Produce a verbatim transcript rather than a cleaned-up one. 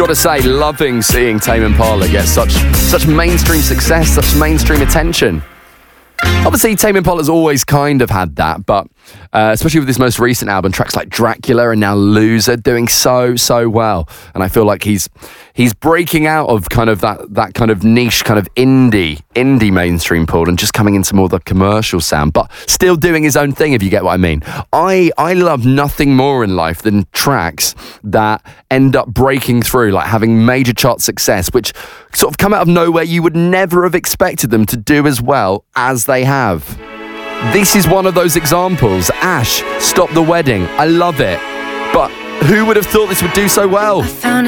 got to say, loving seeing Tame Impala get such such mainstream success, such mainstream attention. Obviously, Tame Impala's always kind of had that, but uh, especially with this most recent album, tracks like Dracula and now Loser doing so, so well. And I feel like he's he's breaking out of kind of that that kind of niche, kind of indie, indie mainstream pool and just coming into more of the commercial sound, but still doing his own thing, if you get what I mean. I, I love nothing more in life than tracks that end up breaking through, like having major chart success, which sort of come out of nowhere. You would never have expected them to do as well as they have. This is one of those examples. Ash, Stop the Wedding. I love it. But who would have thought this would do so well?